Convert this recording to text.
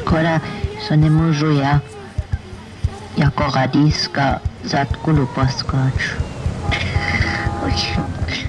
Skoro se ne môžu ja jako radiska zadku lupaskač.